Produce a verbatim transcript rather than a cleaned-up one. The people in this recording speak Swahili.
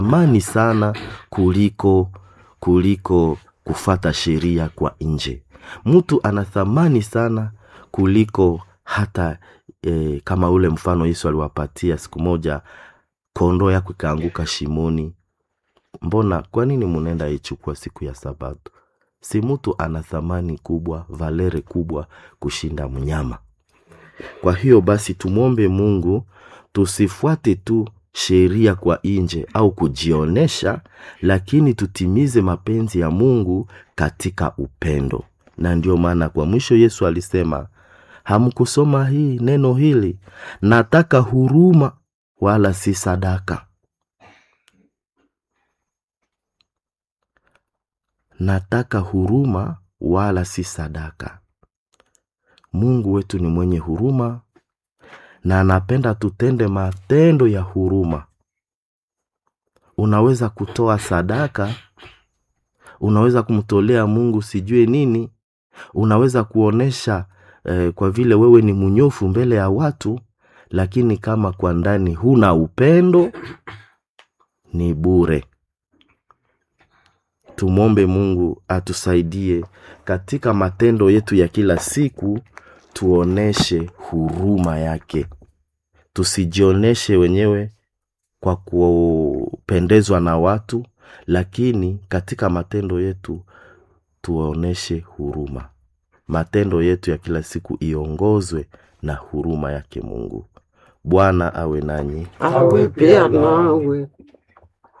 Amani sana kuliko kuliko kufata sheria kwa nje. Mtu anathamani sana kuliko hata e, kama ule mfano Yesu aliwapatia siku moja kondoo yako ikaanguka shimoni. Mbona kwa nini mnaenda ichukua siku ya Sabato? Si mtu anathamani kubwa, valere kubwa kushinda mnyama. Kwa hiyo basi tumuombe Mungu tusifuate tu sheria kwa nje au kujionesha, lakini tutimize mapenzi ya Mungu katika upendo. Na ndio maana kwa mwisho Yesu alisema, hamkusoma hii neno hili, nataka huruma wala si sadaka. Nataka huruma wala si sadaka. Mungu wetu ni mwenye huruma na anapenda tutende matendo ya huruma. Unaweza kutoa sadaka, unaweza kumtolea Mungu sijue nini, unaweza kuonesha eh, kwa vile wewe ni mnyofu mbele ya watu, lakini kama kwa ndani huna upendo, ni bure. Tumombe Mungu atusaidie katika matendo yetu ya kila siku, tuoneshe huruma yake. Tusijioneshe wenyewe kwa kupendezwa na watu, lakini katika matendo yetu tuoneshe huruma. Matendo yetu ya kila siku iongozwe na huruma yake Mungu. Bwana awe nanyi. Awe pia nawe.